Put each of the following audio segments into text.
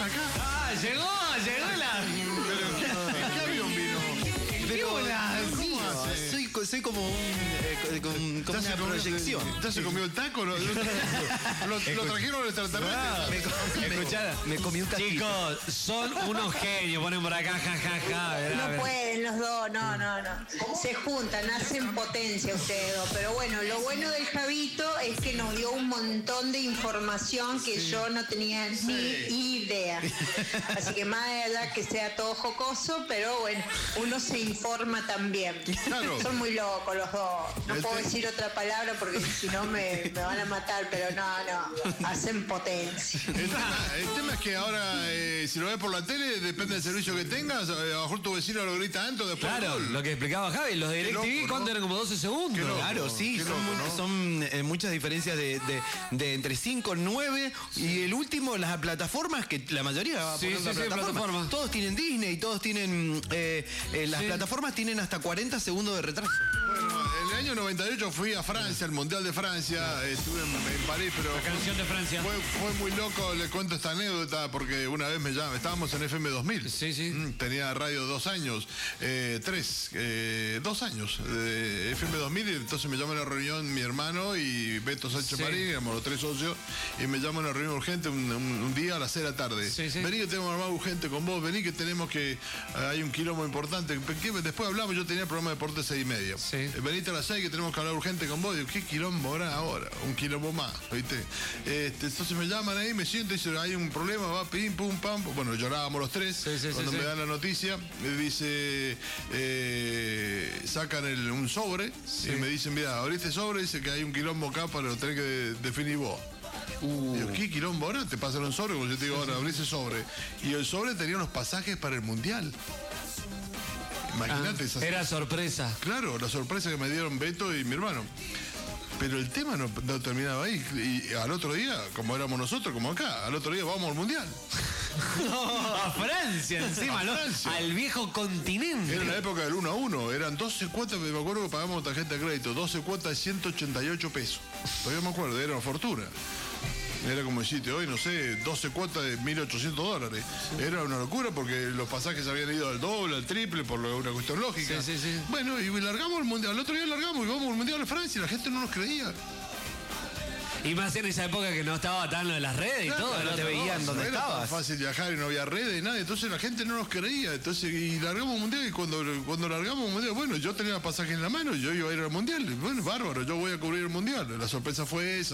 Acá. Ah, llegó la... ¿En qué avión vino? Pero ¿Cómo hace? Soy como como una proyección. ¿Ya se comió el taco? ¿Lo trajeron al extraterrestre? Escuchá, Me comí un taquito. chicos, son unos genios, ponen por acá, jajaja. No pueden los dos, no. Se juntan, hacen potencia ustedes dos. Pero bueno, lo bueno del Javito es que nos dio un montón de información que yo no tenía ni idea. Así que más allá que sea todo jocoso, pero bueno, uno se informa también. Claro. Son muy locos los dos. No puedo decir otra palabra porque si no me van a matar, pero no. Hacen potencia. El tema es que ahora, si lo ves por la tele, depende del servicio que tengas. A lo mejor tu vecino lo grita antes o después. Claro, del gol. lo que explicaba Javi, los de Qué DirecTV, loco, ¿cuánto ¿no? eran? Como 12 segundos. Qué loco. Claro, sí, Qué son, loco, ¿no? son muchas diferencias de entre 5 y 9. Y el último, las plataformas, que la mayoría va Sí, poniendo sí, sí, plataforma. Todos tienen Disney, todos tienen... las plataformas tienen hasta 40 segundos de retraso. Bueno, en el año 98 fui a Francia, al Mundial de Francia. Estuve en París, pero... La canción de Francia. Fue muy loco, le cuento esta anécdota, porque una vez estábamos en FM 2000. Sí. Tenía radio 2 años, 2 años de FM 2000, y entonces me llaman a una reunión mi hermano y Beto Sánchez Sí. Marín, éramos los 3 socios, y me llaman a una reunión urgente un día a las 6 de la tarde. Sí. Vení que tenemos algo urgente con vos, vení que tenemos que... hay un quilombo importante. Después hablamos, yo tenía el programa de deportes 6:30. Sí. Venite a las 6 que tenemos que hablar urgente con vos. Digo, ¿qué quilombo habrá ahora? Un quilombo más, ¿viste? Entonces me llaman ahí, me siento y dicen, hay un problema, va, pim, pum, pam. Bueno, llorábamos los tres. Sí, Cuando me dan la noticia, me dice, sacan un sobre y me dicen, mira, abriste sobre, dice que hay un quilombo acá, pero lo tenés que definir vos. Digo, ¿qué quilombo ahora? Te pasan un sobre, como yo te digo, ahora abrís el sobre. Y el sobre tenía unos pasajes para el Mundial. Imagínate esas. Era sorpresa. Claro, la sorpresa que me dieron Beto y mi hermano. Pero el tema no terminaba ahí. Y al otro día, como éramos nosotros, como acá, al otro día vamos al Mundial. A Francia encima, A ¿no? Francia. Al viejo continente. Era la época del 1-1. Eran 12 cuotas, me acuerdo que pagamos tarjeta de crédito. 12 cuotas de 188 pesos. Todavía me acuerdo, era una fortuna. Era como decirte hoy, no sé, 12 cuotas de $1.800. Era una locura porque los pasajes habían ido al doble, al triple, por una cuestión lógica. Sí. Bueno, y largamos el Mundial. Al otro día largamos y vamos al Mundial de Francia y la gente no nos creía. Y más en esa época que no estaba tan lo de las redes y todo, no te veían dónde Era tan estabas. fácil viajar y no había redes y nada, entonces la gente no nos creía. Entonces, y largamos un Mundial y cuando largamos un Mundial, bueno, yo tenía el pasaje en la mano y yo iba a ir al Mundial. Bueno, bárbaro, yo voy a cubrir el Mundial. La sorpresa fue esa.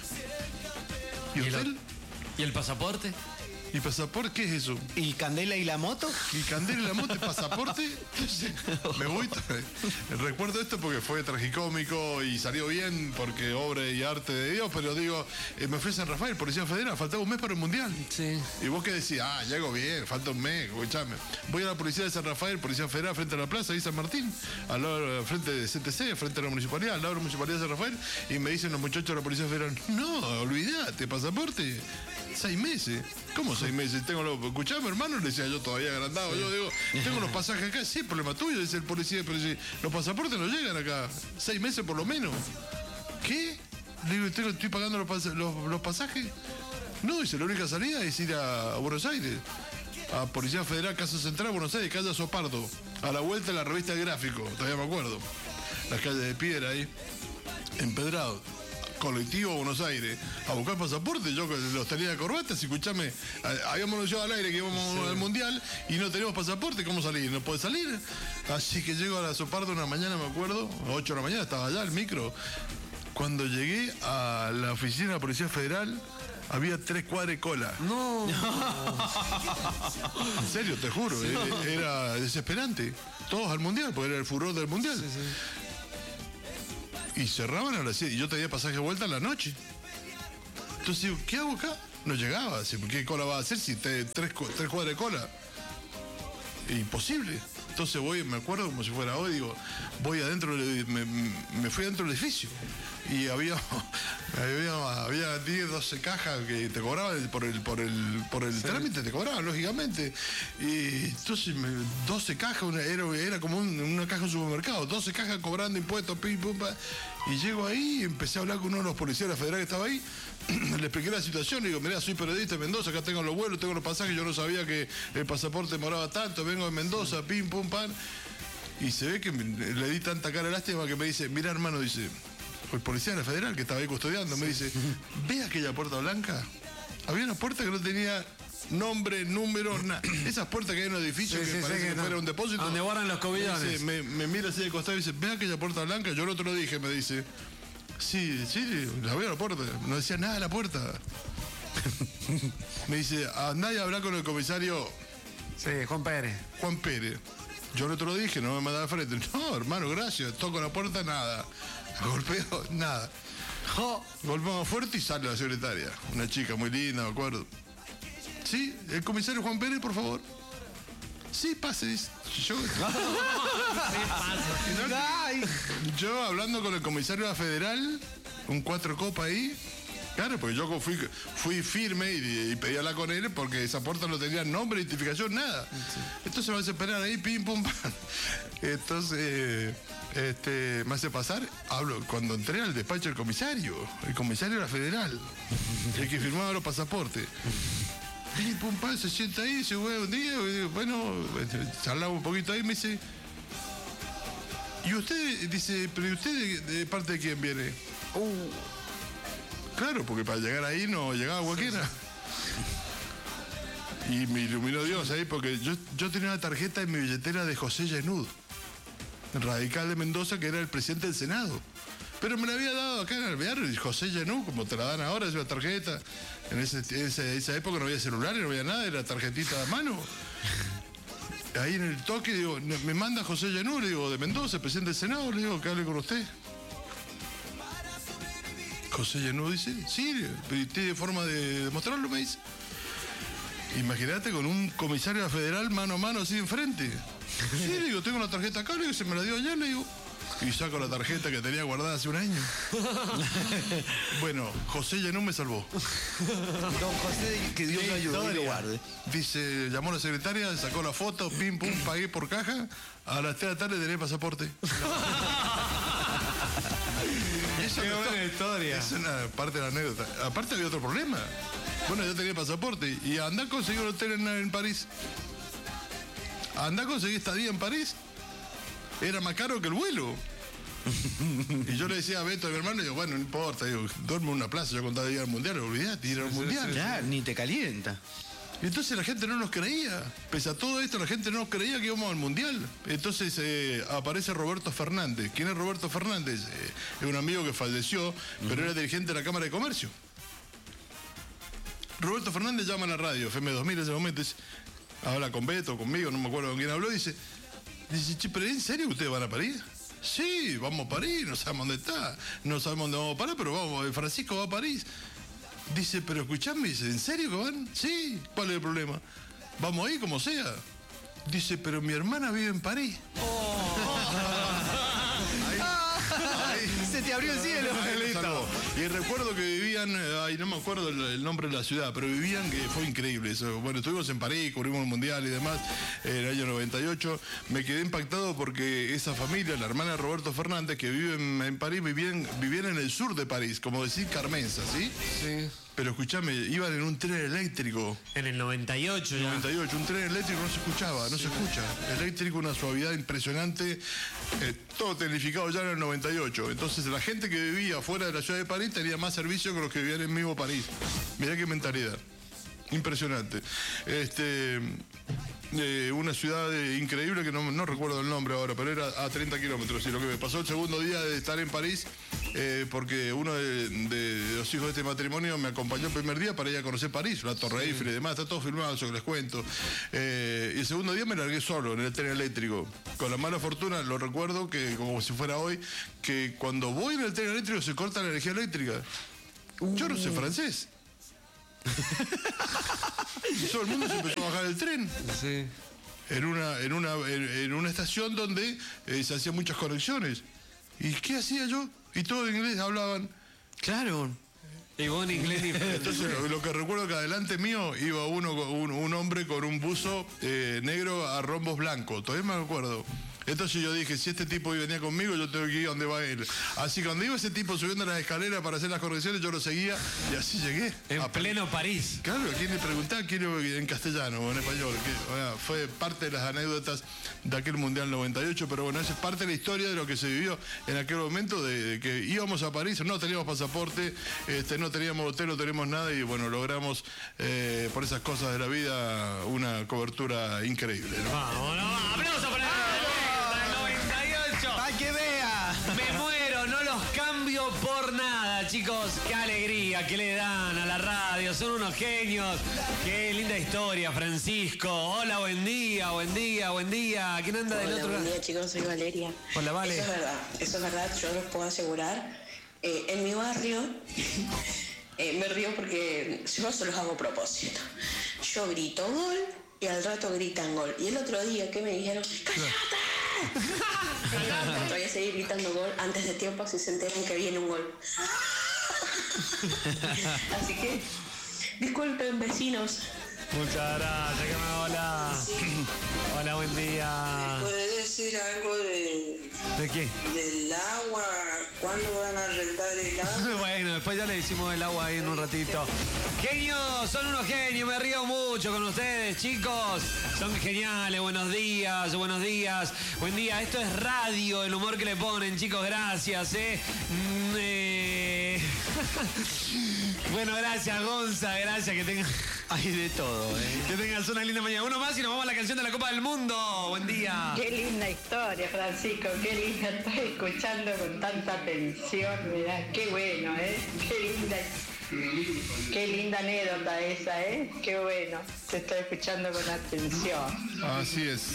¿Y hotel? ¿Y el pasaporte? ¿Y pasaporte? ¿Qué es eso? ¿Y Candela y la moto? ¿Y Candela y la moto, pasaporte? Me voy. Recuerdo esto porque fue tragicómico y salió bien porque obra y arte de Dios, pero digo, me fui a San Rafael, Policía Federal, faltaba un mes para el Mundial. Sí. Y vos que decís, llego bien, falta un mes, escuchame. Voy a la Policía de San Rafael, Policía Federal, frente a la plaza, ahí San Martín, al lado, frente de CTC, frente a la municipalidad, al lado de la municipalidad de San Rafael, y me dicen los muchachos de la Policía Federal, no, olvidate, pasaporte, 6 meses. ¿Cómo 6 meses? Escuchame, hermano, le decía yo todavía agrandado. Sí. Yo digo, tengo los pasajes acá, sí, problema tuyo, dice el policía, pero si los pasaportes no llegan acá, 6 meses por lo menos. ¿Qué? Le digo, estoy pagando los pasajes. No, dice, la única salida es ir a Buenos Aires, a Policía Federal, Casa Central, Buenos Aires, calle Sopardo, a la vuelta de la revista El Gráfico, todavía me acuerdo. Las calles de piedra ahí, empedrado. Colectivo a Buenos Aires a buscar pasaporte, yo los tenía de corbatas, escuchame, habíamos anunciado al aire que íbamos al Mundial y no teníamos pasaporte, ¿cómo salir? No puede salir. Así que llego a la Sopardo una mañana, me acuerdo, 8 de la mañana, estaba allá el micro. Cuando llegué a la oficina de la Policía Federal, había 3 cuadras de cola. No. En serio, te juro, era desesperante. Todos al Mundial, porque era el furor del Mundial. Sí. Y cerraban a las 7 y yo tenía pasaje de vuelta en la noche. Entonces digo, ¿qué hago acá? No llegaba. ¿Qué cola va a hacer si 3 cuadras de cola? Imposible. Entonces voy, me acuerdo como si fuera hoy, digo, voy adentro, me fui adentro del edificio. Y había 10, 12 cajas que te cobraban por el trámite, te cobraban, lógicamente. Y entonces 12 cajas, era como una caja de un supermercado, 12 cajas cobrando impuestos, pim, pum, pam. Y llego ahí, empecé a hablar con uno de los policías de la federal que estaba ahí, le expliqué la situación, le digo, mirá, soy periodista de Mendoza, acá tengo los vuelos, tengo los pasajes, yo no sabía que el pasaporte demoraba tanto, vengo de Mendoza, pim, pum, pan. Y se ve que le di tanta cara de lástima que me dice, mirá, hermano, dice, el policía de la federal que estaba ahí custodiando, me dice, ¿ve aquella puerta blanca? Había una puerta que no tenía nombre, número, nada. Esas puertas que hay en un edificio que parece que fuera un depósito. Donde guardan los cobillones. Me mira así de costado y dice, ¿ve aquella puerta blanca? Yo el otro lo dije, me dice, sí, la veo la puerta. No decía nada la puerta. Me dice, andá y hablá con el comisario Sí, Juan Pérez. Juan Pérez. Yo el otro lo dije, no me mandaba de frente. No, hermano, gracias. Toco la puerta, nada. Golpeo, nada. Golpeamos fuerte y sale la secretaria. Una chica muy linda, me acuerdo. Sí, el comisario Juan Pérez, por favor. Sí, pase. Dice. Yo hablando con el comisario de la federal, un 4 copas ahí. Claro, porque yo fui firme y pedí hablar con él porque esa puerta no tenía nombre, identificación, nada. Sí. Entonces me hace esperar ahí, pim, pum, pam. Entonces, me hace pasar, hablo, cuando entré al despacho del comisario, el comisario de la federal, el que firmaba los pasaportes. Pim, pum, pam, se sienta ahí, dice, un día, bueno, charlamos un poquito ahí, me dice, ¿y usted? Dice, ¿pero y usted de parte de quién viene? Claro, porque para llegar ahí no llegaba cualquiera. Y me iluminó Dios ahí, porque yo tenía una tarjeta en mi billetera de José Yenud, radical de Mendoza, que era el presidente del Senado. Pero me la había dado acá en Alvear, José Yenud, como te la dan ahora, es una tarjeta. En esa época no había celulares, no había nada, era tarjetita de mano. Ahí en el toque, digo, me manda José Yenud, le digo, de Mendoza, presidente del Senado, le digo, que hable con usted. José Yenud dice, sí, ¿tiene forma de demostrarlo? Me dice. Imagínate con un comisario federal mano a mano así enfrente. Sí, le digo, tengo una tarjeta acá, le digo, se me la dio ayer, le digo. Y saco la tarjeta que tenía guardada hace un año. Bueno, José Yenud me salvó. Don José, que Dios lo ayude y lo guarde. Dice, llamó a la secretaria, sacó la foto, pim, pum, pagué por caja. A las 3 de la tarde tenía pasaporte. Qué buena historia. Es una parte de la anécdota. Aparte había otro problema. Bueno, yo tenía pasaporte y andá a conseguir un hotel en París. Andá a conseguir estadía en París. Era más caro que el vuelo. Y yo le decía a Beto, a mi hermano, digo, bueno, no importa, digo, duerme en una plaza, yo contaba de ir al mundial, olvidate, ir al mundial. Ya, ni te calienta. Y entonces la gente no nos creía. Pese a todo esto, la gente no nos creía que íbamos al mundial. Entonces aparece Roberto Fernández. ¿Quién es Roberto Fernández? Es un amigo que falleció, pero era dirigente de la Cámara de Comercio. Roberto Fernández llama a la radio, FM 2000 en ese momento, habla con Beto, conmigo, no me acuerdo con quién habló, dice, che, pero ¿en serio ustedes van a París? Sí, vamos a París, no sabemos dónde está, no sabemos dónde vamos a parar, pero vamos, Francisco va a París. Dice, pero escuchame, dice, ¿en serio que van? Sí, ¿cuál es el problema? Vamos ahí como sea. Dice, pero mi hermana vive en París. Se te abrió el cielo. Y recuerdo que vivían, no me acuerdo el nombre de la ciudad, pero vivían, que fue increíble eso. Bueno, estuvimos en París, cubrimos el mundial y demás, en el año 98. Me quedé impactado porque esa familia, la hermana de Roberto Fernández, que vive en París, vivían en el sur de París, como decir Carmenza, ¿sí? Sí. Pero escuchame, iban en un tren eléctrico. En el 98 ya. 98, un tren eléctrico no se escuchaba, no se escucha. Eléctrico, una suavidad impresionante, todo tecnificado ya en el 98. Entonces la gente que vivía fuera de la ciudad de París tenía más servicio que los que vivían en mismo París. Mirá qué mentalidad. Impresionante. Una ciudad increíble que no recuerdo el nombre ahora, pero era a 30 kilómetros. Y lo que me pasó el segundo día de estar en París, porque uno de los hijos de este matrimonio me acompañó el primer día para ir a conocer París, la Torre Eiffel y demás, está todo filmado, eso que les cuento. Y el segundo día me largué solo en el tren eléctrico. Con la mala fortuna, lo recuerdo que como si fuera hoy, que cuando voy en el tren eléctrico se corta la energía eléctrica. Yo no sé francés. Y todo el mundo se empezó a bajar del tren. Sí. En una estación donde se hacían muchas conexiones. ¿Y qué hacía yo? Y todo en inglés hablaban. Claro. Y vos en inglés ni... Entonces lo que recuerdo que adelante mío iba un hombre con un buzo negro a rombos blancos. Todavía me acuerdo. Entonces yo dije, si este tipo venía conmigo, yo tengo que ir donde va él. Así que cuando iba ese tipo subiendo las escaleras para hacer las correcciones, yo lo seguía y así llegué. En pleno París. Claro, ¿a quién le preguntaba? Quiero en castellano o en español. Fue parte de las anécdotas de aquel Mundial 98, pero bueno, esa es parte de la historia de lo que se vivió en aquel momento, de que íbamos a París, no teníamos pasaporte, no teníamos hotel, no teníamos nada y bueno, logramos por esas cosas de la vida una cobertura increíble, ¿no? Vámonos, aplauso para el 98. ¡Ay, que vea! Me muero, no los cambio por nada, chicos. Qué alegría que le dan a la radio. Son unos genios. Qué linda historia, Francisco. Hola, buen día, buen día, buen día. ¿Quién anda del otro lado? Buen día, chicos, soy Valeria. Hola, Vale. Eso es verdad, yo les puedo asegurar. En mi barrio, me río porque yo se los hago a propósito. Yo grito gol y al rato gritan gol. Y el otro día que me dijeron, ¡cállate! Voy a seguir gritando gol antes de tiempo si se enteran que viene un gol. Así que, disculpen, vecinos. Muchas gracias, hola. Hola, buen día. ¿Puedes decir algo ¿De qué? del agua? ¿Cuándo van a arreglar el agua? Bueno, después ya le decimos el agua ahí en un ratito. Genios, son unos genios, me río mucho con ustedes, chicos. Son geniales, buenos días, buenos días. Buen día, esto es radio, el humor que le ponen, chicos, gracias, Bueno, gracias, Gonza, gracias, que tengan... Hay de todo, Que tengas una linda mañana. Uno más y nos vamos a la canción de la Copa del Mundo. Buen día. Qué linda historia, Francisco, qué linda, estoy escuchando con tanta atención, mirá, qué bueno, qué linda anécdota esa, qué bueno, te estoy escuchando con atención. Así es.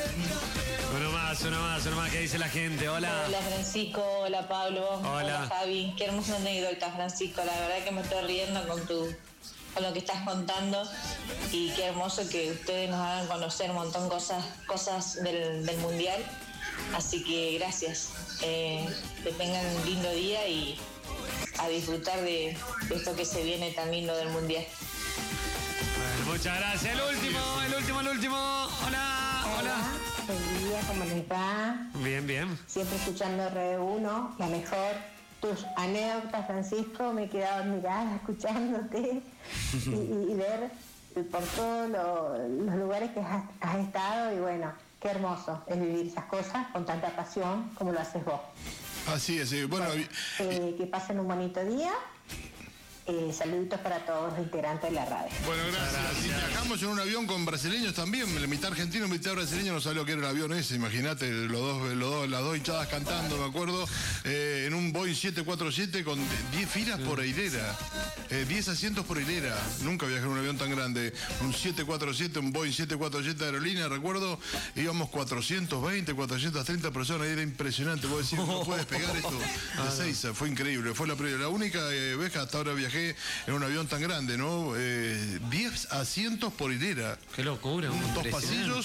Uno más, ¿qué dice la gente? Hola. Hola Francisco, hola Pablo, Hola Javi, qué hermosa anécdota, Francisco, la verdad que me estoy riendo con lo que estás contando y qué hermoso que ustedes nos hagan conocer un montón cosas del Mundial, así que gracias, que tengan un lindo día y a disfrutar de esto que se viene tan lindo del Mundial. Bueno, muchas gracias, el último, hola. Buen día, ¿cómo les va? Bien. Siempre escuchando R1, la mejor. Tus anécdotas, Francisco, me he quedado admirada escuchándote y ver por todos los lugares que has estado y bueno, qué hermoso es vivir esas cosas con tanta pasión como lo haces vos. Así es, bueno. Que pasen un bonito día. Saluditos para todos los integrantes de la radio. Bueno, gracias. Y viajamos en un avión con brasileños también, mitad argentino, mitad brasileño, no sabía lo que era el avión ese, imagínate, las dos hinchadas cantando, me acuerdo, en un Boeing 747 con 10 filas por hilera, 10 asientos por hilera. Nunca viajé en un avión tan grande, un 747, un Boeing 747 de aerolínea, recuerdo, íbamos 420, 430 personas, y era impresionante, vos decís, no puedes pegar esto de Seiza, fue increíble, fue la única vez que hasta ahora viajé en un avión tan grande, ¿no? 10 asientos por hilera. Qué locura. Dos pasillos,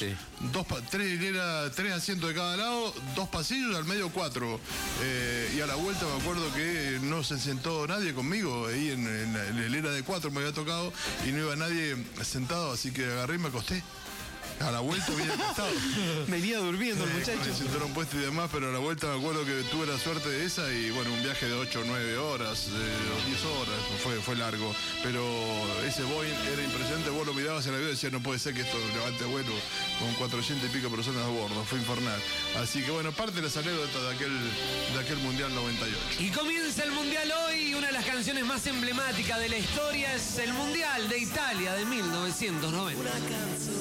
tres asientos de cada lado, 2 pasillos, al medio 4. Y a la vuelta me acuerdo que no se sentó nadie conmigo, ahí en la hilera de 4 me había tocado y no iba nadie sentado, así que agarré y me acosté. A la vuelta había acostado. Venía durmiendo el muchacho. Con el cinturón puesto y demás, pero a la vuelta me acuerdo que tuve la suerte de esa y bueno, un viaje de 8 o 9 horas, o 10 horas, fue largo. Pero ese Boeing era impresionante, vos lo mirabas en el avión y decías, no puede ser que esto levante vuelo con 400 y pico personas a bordo, fue infernal. Así que bueno, parte de las anécdotas de aquel Mundial 98. Y comienza el Mundial hoy, una de las canciones más emblemáticas de la historia es el Mundial de Italia de 1990.